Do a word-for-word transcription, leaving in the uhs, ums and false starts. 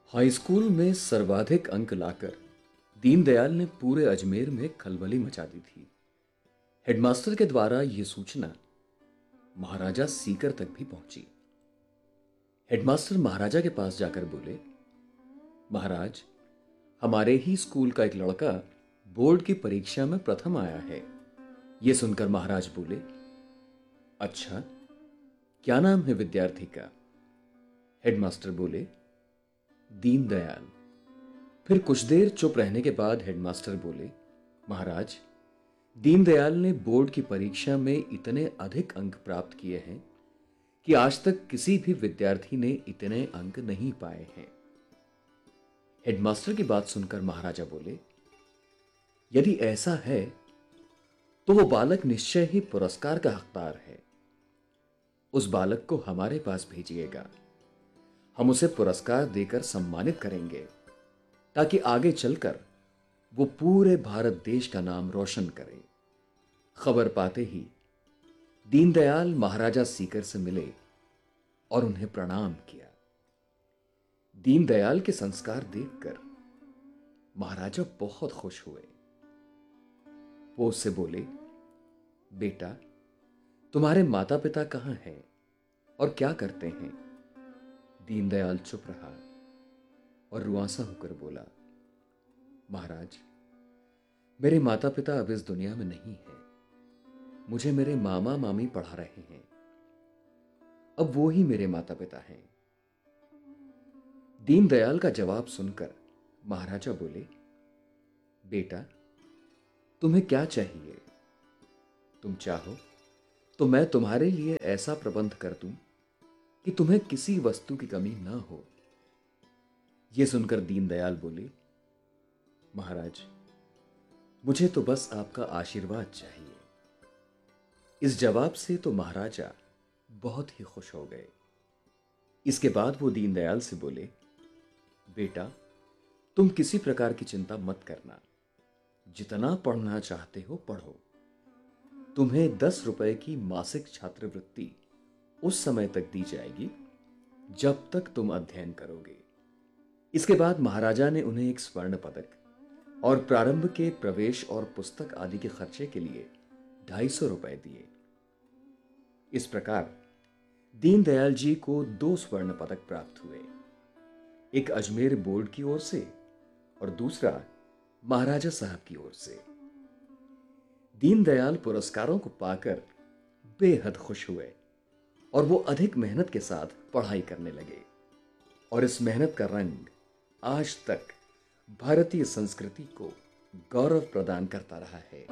High school में सर्वाधिक अंक लाकर दीनदयाल ने पूरे अजमेर में खलबली मचा दी थी। हेडमास्टर के द्वारा यह सूचना महाराजा सीकर तक भी पहुंची। हेडमास्टर महाराजा के पास जाकर बोले, महाराज, हमारे ही स्कूल का एक लड़का बोर्ड की परीक्षा में प्रथम आया है। यह सुनकर महाराज बोले, अच्छा, क्या नाम है विद्यार्थी का? हेडमास्टर बोले, दीनदयाल। फिर कुछ देर चुप रहने के बाद हेडमास्टर बोले, महाराज, दीनदयाल ने बोर्ड की परीक्षा में इतने अधिक अंक प्राप्त किए हैं कि आज तक किसी भी विद्यार्थी ने इतने अंक नहीं पाए हैं। हेडमास्टर की बात सुनकर महाराजा बोले, यदि ऐसा है तो वो बालक निश्चय ही पुरस्कार का हकदार है। उस बालक को हमारे पास भेजिएगा। हम उसे पुरस्कार देकर सम्मानित करेंगे ताकि आगे चलकर वो पूरे भारत देश का नाम रोशन करे। खबर पाते ही दीनदयाल महाराजा सीकर से मिले और उन्हें प्रणाम किया। दीनदयाल के संस्कार देखकर महाराजा बहुत खुश हुए। वो उससे बोले, बेटा, तुम्हारे माता पिता कहां हैं और क्या करते हैं? दीनदयाल चुप रहा और रुआंसा होकर बोला, महाराज, मेरे माता पिता अब इस दुनिया में नहीं हैं। मुझे मेरे मामा मामी पढ़ा रहे हैं। अब वो ही मेरे माता पिता हैं। दीनदयाल का जवाब सुनकर महाराजा बोले, बेटा, तुम्हें क्या चाहिए? तुम चाहो तो मैं तुम्हारे लिए ऐसा प्रबंध कर दूं कि तुम्हें किसी वस्तु की कमी ना हो। यह सुनकर दीनदयाल बोले, महाराज, मुझे तो बस आपका आशीर्वाद चाहिए। इस जवाब से तो महाराजा बहुत ही खुश हो गए। इसके बाद वो दीनदयाल से बोले, बेटा, तुम किसी प्रकार की चिंता मत करना। जितना पढ़ना चाहते हो पढ़ो। तुम्हें दस रुपए की मासिक छात्रवृत्ति उस समय तक दी जाएगी जब तक तुम अध्ययन करोगे। इसके बाद महाराजा ने उन्हें एक स्वर्ण पदक और प्रारंभ के प्रवेश और पुस्तक आदि के खर्चे के लिए ढाई सौ रुपए दिए। इस प्रकार दीनदयाल जी को दो स्वर्ण पदक प्राप्त हुए, एक अजमेर बोर्ड की ओर से और दूसरा महाराजा साहब की ओर से। दीनदयाल पुरस्कारों को पाकर बेहद खुश हुए और वो अधिक मेहनत के साथ पढ़ाई करने लगे और इस मेहनत का रंग आज तक भारतीय संस्कृति को गौरव प्रदान करता रहा है।